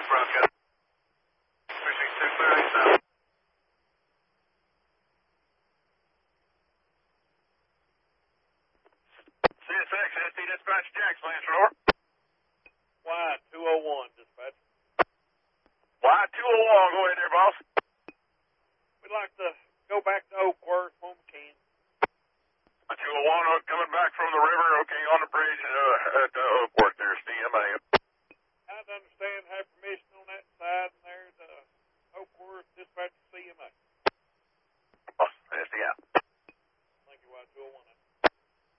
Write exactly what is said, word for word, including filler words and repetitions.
up front, got it. Pushing two clearing south. C S X, S T dispatch, Jackson, answer over. Y two oh one, dispatch. Y two oh one, go ahead there, boss. We'd like to go back to Oakworth when we can. Y two oh one, coming back from the river, okay, on the bridge uh, at uh, Oakworth there, C M A.